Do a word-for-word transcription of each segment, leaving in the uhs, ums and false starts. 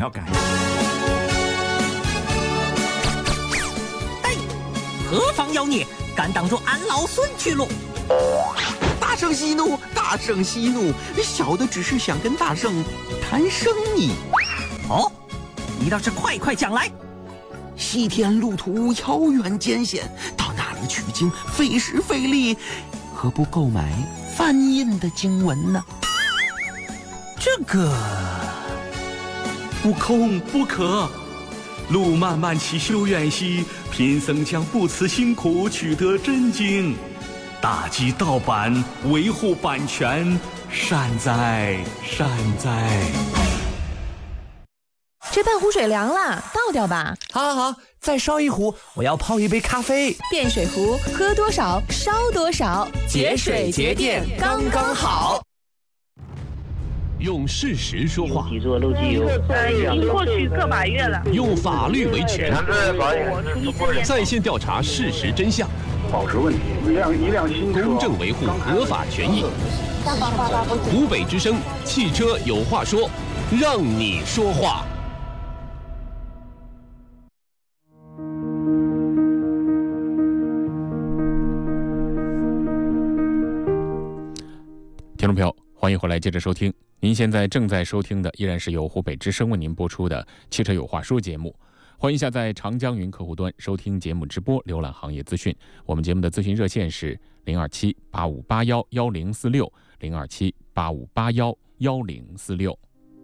要改。 哎，何方妖孽，敢挡住俺老孙去路！ 大圣息怒，大圣息怒，小的只是想跟大圣谈生意。 哦，你倒是快快讲来。 西天路途遥远艰险，到那里取经费时费力，何不购买翻印的经文呢？ 这个悟空不可，路漫漫其修远兮，贫僧将不辞辛苦取得真经，打击盗版，维护版权，善哉善哉。 这半壶水凉了，倒掉吧。 好好好，再烧一壶，我要泡一杯咖啡。 电水壶，喝多少烧多少， 节水节电刚刚好。 用事实说话， 已经过去个把月了。 用法律维权，在线调查事实真相， 保持问题，一辆一辆新车， 公正维护合法权益。湖北之声，汽车有话说，让你说话。 听众朋友，欢迎回来，接着收听。您现在正在收听的依然是由湖北之声为您播出的《汽车有话说》节目。欢迎下载长江云客户端收听节目直播，浏览行业资讯。我们节目的咨询热线是零二七八五八幺幺零四六零二七八五八幺幺零四六。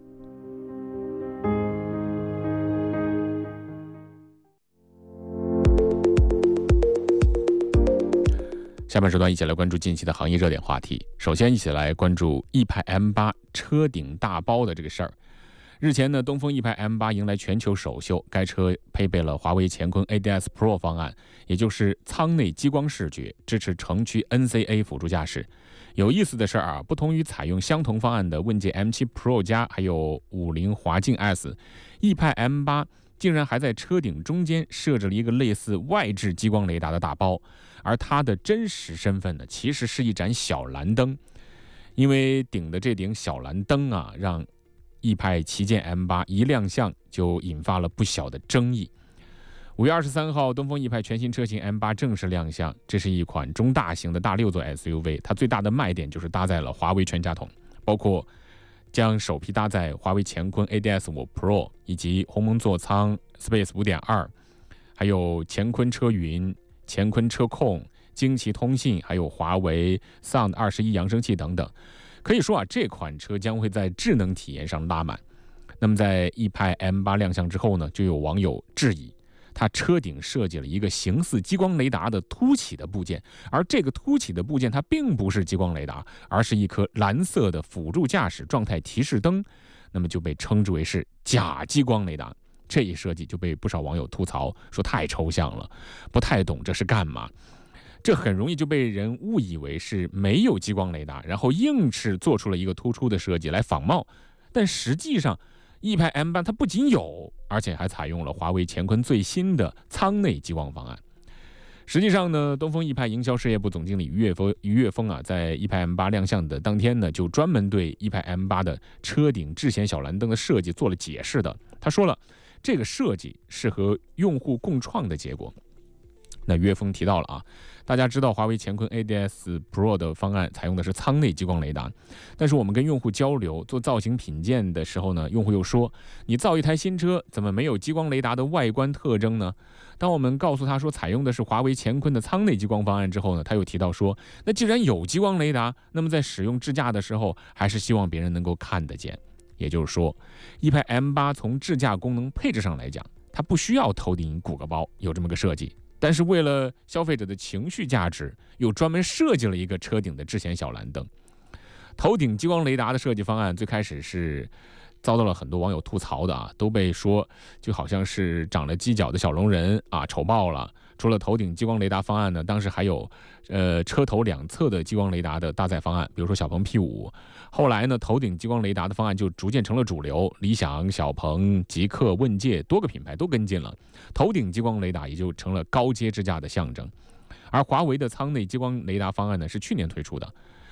下半时段一起来关注近期的行业热点话题。首先一起来关注翼派 M 八 车顶大包的这个事儿。日前呢，东风翼派 M 八 迎来全球首秀，该车配备了华为乾坤 A D S Pro 方案，也就是舱内激光视觉，支持城区 N C A 辅助驾驶。有意思的是啊，不同于采用相同方案的问界 M 七 Pro 加还有五菱华境 S， 翼派 M 八 竟然还在车顶中间设置了一个类似外置激光雷达的大包，而它的真实身份呢，其实是一盏小蓝灯。因为顶的这顶小蓝灯啊，让翼派旗舰 M 八 一亮相就引发了不小的争议。五月二十三号，东风翼派全新车型 M 八 正式亮相，这是一款中大型的大六座 S U V， 它最大的卖点就是搭载了华为全家桶，包括将首批搭载华为乾坤 A D S 五 Pro 以及鸿蒙座舱 Space 五点二， 还有乾坤车云、乾坤车控、惊奇通信，还有华为 Sound 二十一扬声器等等。可以说啊，这款车将会在智能体验上拉满。那么在翼派 M 八 亮相之后呢，就有网友质疑它车顶设计了一个形似激光雷达的凸起的部件，而这个凸起的部件它并不是激光雷达，而是一颗蓝色的辅助驾驶状态提示灯，那么就被称之为是假激光雷达。这一设计就被不少网友吐槽说太抽象了，不太懂这是干嘛。这很容易就被人误以为是没有激光雷达，然后硬是做出了一个突出的设计来仿冒。但实际上翼派 M 八 它不仅有，而且还采用了华为乾坤最新的舱内激光方案。实际上呢，东风翼派营销事业部总经理于岳峰于岳峰啊，在翼派 M 八 亮相的当天呢，就专门对翼派 M 八 的车顶智显小蓝灯的设计做了解释的。他说了，这个设计是和用户共创的结果。那岳峰提到了啊，大家知道华为乾坤 A D S Pro 的方案采用的是舱内激光雷达，但是我们跟用户交流做造型品鉴的时候呢，用户又说，你造一台新车怎么没有激光雷达的外观特征呢？当我们告诉他说采用的是华为乾坤的舱内激光方案之后呢，他又提到说，那既然有激光雷达，那么在使用智驾的时候还是希望别人能够看得见。也就是说，翼派 M 八 从智驾功能配置上来讲，它不需要头顶鼓个包，有这么个设计。但是为了消费者的情绪价值，又专门设计了一个车顶的智显小蓝灯。头顶激光雷达的设计方案最开始是遭到了很多网友吐槽的啊，都被说就好像是长了犄角的小龙人啊，丑爆了。除了头顶激光雷达方案呢，当时还有呃车头两侧的激光雷达的搭载方案，比如说小鹏 P 五。后来呢，头顶激光雷达的方案就逐渐成了主流，理想、小鹏、极氪、问界多个品牌都跟进了，头顶激光雷达也就成了高阶智驾的象征。而华为的舱内激光雷达方案呢，是去年推出的。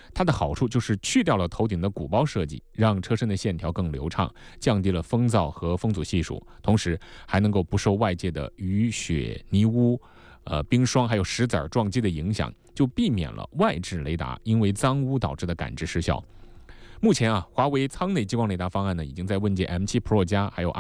它的好处就是去掉了头顶的鼓包设计，让车身的线条更流畅，降低了风噪和风阻系数，同时还能够不受外界的雨雪泥污、呃冰霜还有石子撞击的影响，就避免了外置雷达因为脏污导致的感知失效。目前啊，华为舱内激光雷达方案呢，已经在问界 M 七 Pro 加还有